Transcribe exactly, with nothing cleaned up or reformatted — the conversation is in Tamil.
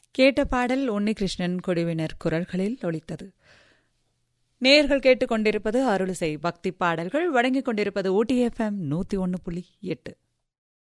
கேட்ட பாடல் உன்னிகிருஷ்ணன் குழுவினர் குரல்களில் ஒலித்தது. நேயர்கள் கேட்டுக்கொண்டிருப்பது அருளிசை பக்தி பாடல்கள். வழங்கிக் கொண்டிருப்பது ஊட்டி எஃப்எம் நூத்தி ஒன்று புள்ளி எட்டு.